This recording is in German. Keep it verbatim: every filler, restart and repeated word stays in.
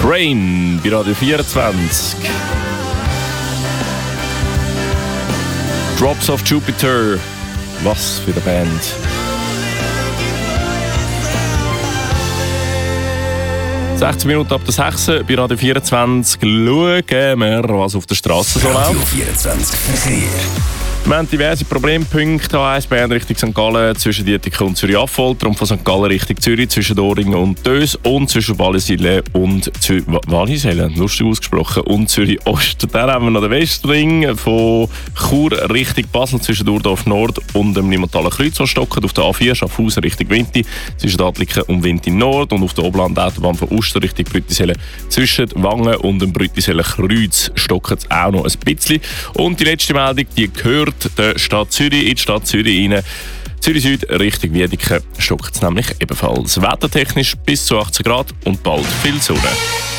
Train bei Radio vierundzwanzig. Drops of Jupiter. Was für eine Band. sechzehn Minuten ab der sechs bei Radio vierundzwanzig. Schauen wir, was auf der Straße so läuft. Radio vierundzwanzig Verkehr. Wir haben diverse Problempunkte. A eins Bern Richtung Sankt Gallen, zwischen Dietike und Zürich-Affolter und von Sankt Gallen Richtung Zürich, zwischen Doringen und Dös und zwischen Wallisellen und Zürich... Wallisellen, lustig ausgesprochen, und Zürich-Ost. Dann haben wir noch den Westring von Chur Richtung Basel, zwischen Urdorf Nord und dem Limmathaler Kreuz, was stockt. Auf der A vier Schaffhausen Richtung Winti, zwischen Adliken und Winti Nord. Und auf der Oberland-Autobahn von Uster Richtung Brüttisellen, zwischen Wangen und dem Brüttisellen Kreuz stockt es auch noch ein bisschen. Und die letzte Meldung, die gehört der Stadt Zürich, in die Stadt Zürich rein. Zürich Süd Richtung Wiedeke stockt es nämlich ebenfalls. Wettertechnisch bis zu achtzehn Grad und bald viel Sonne.